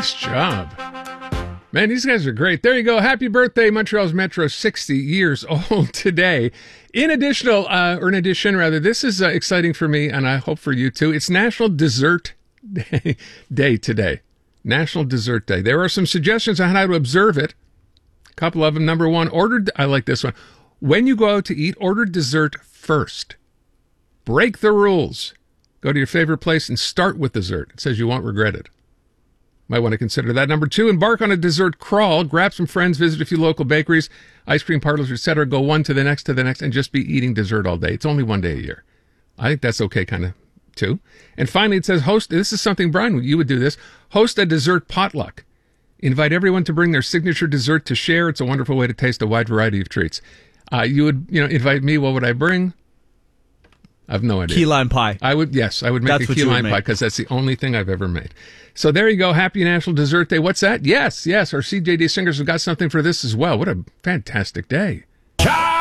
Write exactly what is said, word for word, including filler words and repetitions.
Nice job. Man, these guys are great. There you go. Happy birthday, Montreal's Metro, sixty years old today. In additional, uh, or in addition, rather, this is uh, exciting for me, and I hope for you too. It's National Dessert Day, Day today. National Dessert Day. There are some suggestions on how to observe it. A couple of them. Number one, order, I like this one. When you go out to eat, order dessert first. Break the rules. Go to your favorite place and start with dessert. It says you won't regret it. Might want to consider that. Number two, embark on a dessert crawl. Grab some friends, visit a few local bakeries, ice cream parlors, et cetera. Go one to the next to the next and just be eating dessert all day. It's only one day a year. I think that's okay, kind of, too. And finally, it says host, this is something, Brian, you would do this, host a dessert potluck. Invite everyone to bring their signature dessert to share. It's a wonderful way to taste a wide variety of treats. Uh, you would, you know, invite me. What would I bring? I have no idea. Key lime pie. I would, yes, I would make That's a key lime pie because that's the only thing I've ever made. So there you go. Happy National Dessert Day. What's that? Yes, yes. Our C J D singers have got something for this as well. What a fantastic day.